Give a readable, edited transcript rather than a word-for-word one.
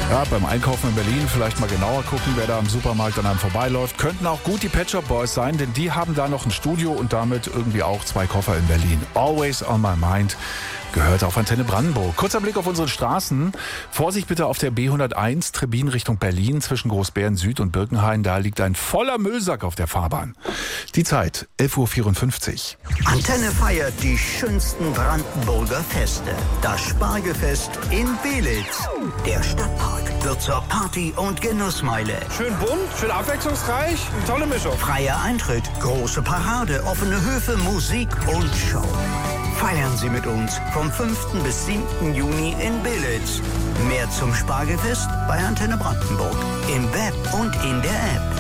Ja, beim Einkaufen in Berlin vielleicht mal genauer gucken, wer da am Supermarkt an einem vorbeiläuft. Könnten auch gut die Pet Shop Boys sein, denn die haben da noch ein Studio und damit irgendwie auch 2 Koffer in Berlin. Always on my mind gehört auf Antenne Brandenburg. Kurzer Blick auf unsere Straßen. Vorsicht bitte auf der B101 Trebin Richtung Berlin zwischen Großbären Süd und Birkenhain. Da liegt ein voller Müllsack auf der Fahrbahn. Die Zeit 11:54 Uhr. Antenne feiert die schönsten Brandenburger Feste. Das Spargelfest in Belitz. Der Stadtpark wird zur Party- und Genussmeile. Schön bunt, schön abwechslungsreich, eine tolle Mischung. Freier Eintritt, große Parade, offene Höfe, Musik und Show. Feiern Sie mit uns vom 5. bis 7. Juni in Belitz. Mehr zum Spargelfest bei Antenne Brandenburg. Im Web und in der App.